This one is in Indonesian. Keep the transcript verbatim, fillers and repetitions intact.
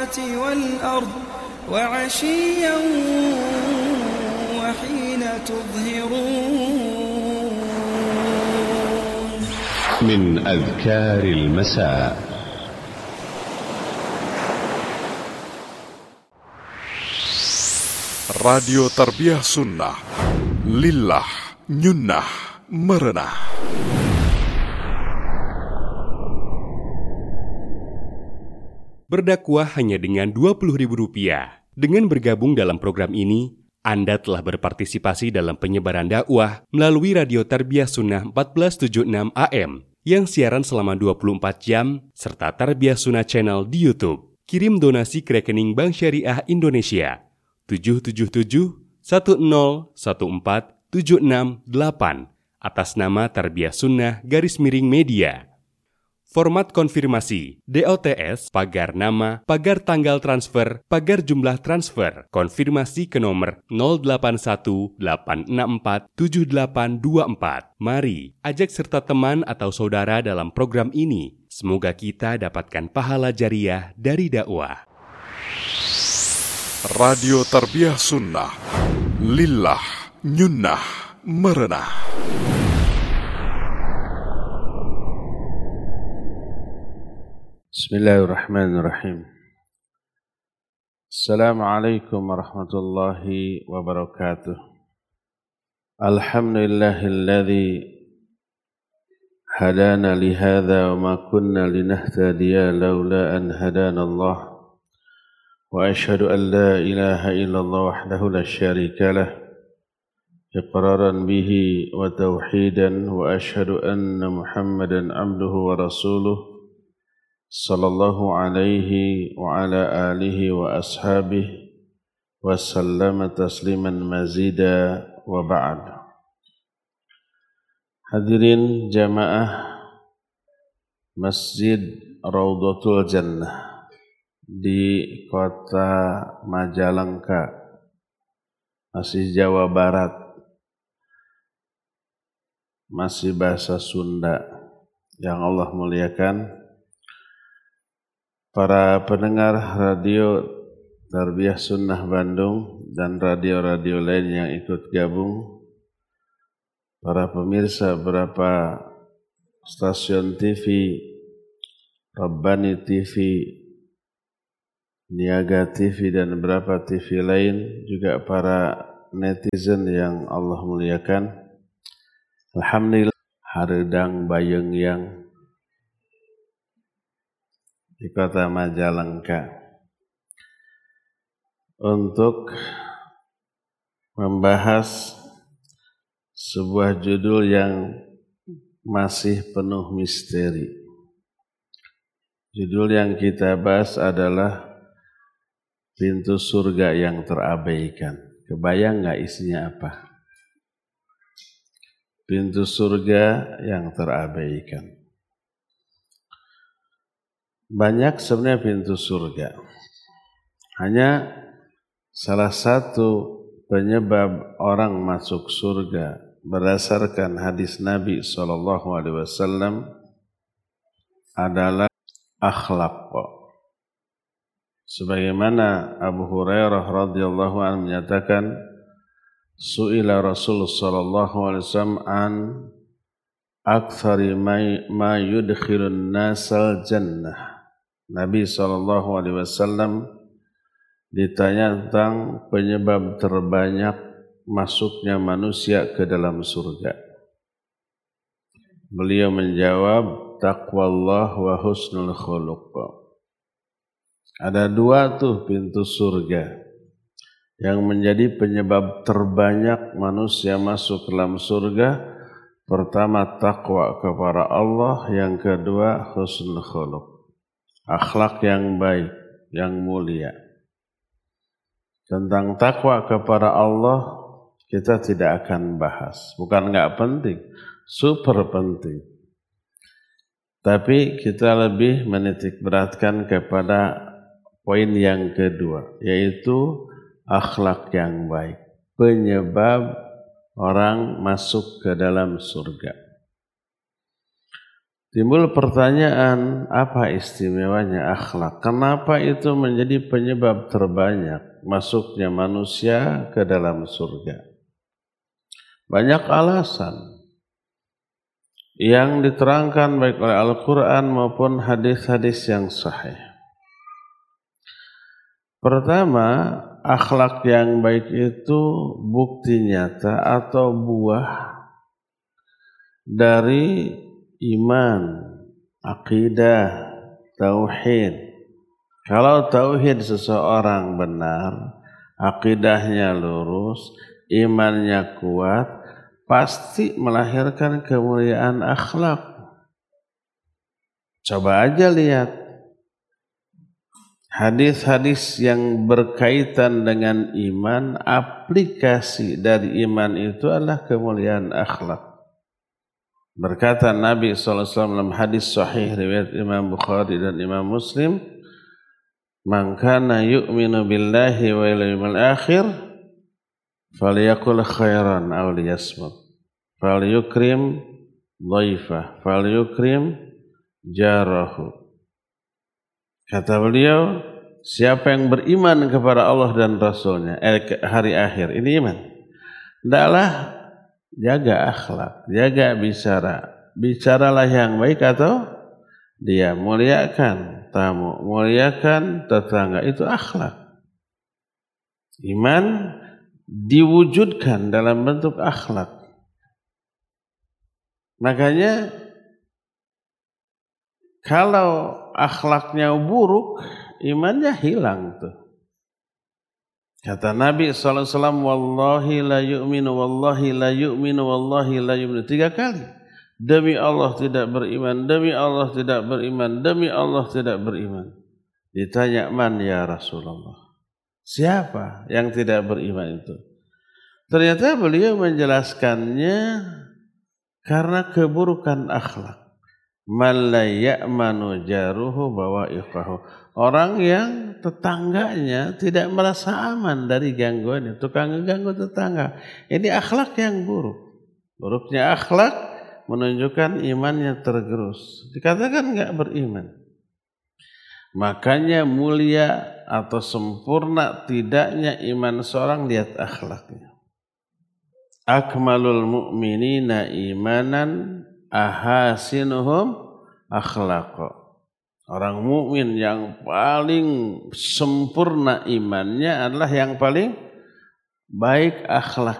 السماوات والأرض وعشيا وحين تظهرون. من أذكار المساء. Radio Tarbiyah Sunnah, Lillah, Nyunnah, Merenah. Berdakwah hanya dengan dua puluh ribu rupiah. Dengan bergabung dalam program ini, Anda telah berpartisipasi dalam penyebaran dakwah melalui Radio Tarbiyah Sunnah empat belas tujuh puluh enam A M yang siaran selama dua puluh empat jam serta Tarbiyah Sunnah Channel di YouTube. Kirim donasi ke rekening Bank Syariah Indonesia tujuh tujuh tujuh satu nol satu empat tujuh enam delapan atas nama Tarbiyah Sunnah garis miring media. Format konfirmasi D O T S, pagar nama, pagar tanggal transfer, pagar jumlah transfer, konfirmasi ke nomor nol delapan satu delapan enam empat tujuh delapan dua empat. Mari ajak serta teman atau saudara dalam program ini. Semoga kita dapatkan pahala jariah dari dakwah. Radio Tarbiyah Sunnah, Lillah, Nyunnah, Merenah. Bismillahirrahmanirrahim. Assalamualaikum warahmatullahi wabarakatuh. Alhamdulillahilladzi hadana lihadza wa ma kunna linahtadiya laula an hadana Allah. Wa ashhadu an la ilaha illallah wahdahu la syarika lah. Iqraran bihi wa tauhidan wa ashhadu anna Muhammadan abduhu wa rasuluh. Sallallahu alaihi wa ala alihi wa ashabihi wa sallama tasliman mazida wa ba'd. Hadirin jamaah Masjid Raudhatul Jannah di kota Majalengka, masih Jawa Barat, masih bahasa Sunda yang Allah muliakan. Para pendengar radio Tarbiyah Sunnah Bandung dan radio-radio lain yang ikut gabung, para pemirsa beberapa stasiun T V, Rabbani T V, Niaga T V dan beberapa T V lain, juga para netizen yang Allah muliakan. Alhamdulillah, hareudang bayeng yang di kota Majalengka untuk membahas sebuah judul yang masih penuh misteri. Judul yang kita bahas adalah pintu surga yang terabaikan. Kebayang nggak isinya apa? Pintu surga yang terabaikan. Banyak sebenarnya pintu surga. Hanya salah satu penyebab orang masuk surga berdasarkan hadis Nabi shallallahu alaihi wasallam adalah akhlak. Sebagaimana Abu Hurairah radhiyallahu anhu menyatakan, su'ila Rasul sallallahu alaihi wasallam an aktsari ma yudkhilun nasal jannah. Nabi shallallahu alaihi wasallam ditanya tentang penyebab terbanyak masuknya manusia ke dalam surga. Beliau menjawab, taqwallah wa husnul khuluq. Ada dua tuh pintu surga yang menjadi penyebab terbanyak manusia masuk ke dalam surga. Pertama, takwa kepada Allah. Yang kedua, husnul khuluq, akhlak yang baik, yang mulia. Tentang takwa kepada Allah kita tidak akan bahas. Bukan enggak penting, super penting. Tapi kita lebih menitik beratkan kepada poin yang kedua, yaitu akhlak yang baik, penyebab orang masuk ke dalam surga. Timbul pertanyaan, apa istimewanya akhlak? Kenapa itu menjadi penyebab terbanyak masuknya manusia ke dalam surga? Banyak alasan yang diterangkan baik oleh Al-Quran maupun hadis-hadis yang sahih. Pertama, akhlak yang baik itu bukti nyata atau buah dari iman, akidah, tauhid. Kalau tauhid seseorang benar, akidahnya lurus, imannya kuat, pasti melahirkan kemuliaan akhlak. Coba aja lihat hadis-hadis yang berkaitan dengan iman, aplikasi dari iman itu adalah kemuliaan akhlak. Berkata Nabi shallallahu alaihi wasallam dalam hadis sahih riwayat Imam Bukhari dan Imam Muslim, "Man kana yu'minu billahi wa yawmil akhir falyaqul khairan aw liyasmut, falyukrim dhaifah, falyukrim jarahu." Kata beliau, siapa yang beriman kepada Allah dan Rasulnya, eh, hari akhir, ini iman, hendaklah jaga akhlak, jaga bicara. Bicaralah yang baik atau dia muliakan tamu, muliakan tetangga, itu akhlak. Iman diwujudkan dalam bentuk akhlak. Makanya kalau akhlaknya buruk, imannya hilang tuh. Kata Nabi shallallahu alaihi wasallam, "Wallahi la yu'minu, wallahi la yu'minu, wallahi la yu'minu." Tiga kali. Demi Allah tidak beriman, demi Allah tidak beriman, demi Allah tidak beriman. Ditanya, "Man ya Rasulullah?" Siapa yang tidak beriman itu? Ternyata beliau menjelaskannya karena keburukan akhlak. Man la ya'manu jaruhu bawa'iqahu. Orang yang tetangganya tidak merasa aman dari gangguan, tukang ganggu tetangga. Ini akhlak yang buruk. Buruknya akhlak menunjukkan imannya tergerus. Dikatakan enggak beriman. Makanya mulia atau sempurna tidaknya iman seorang, lihat akhlaknya. Akmalul mu'minina imanan ahasinuhum akhlaqa. Orang mukmin yang paling sempurna imannya adalah yang paling baik akhlak.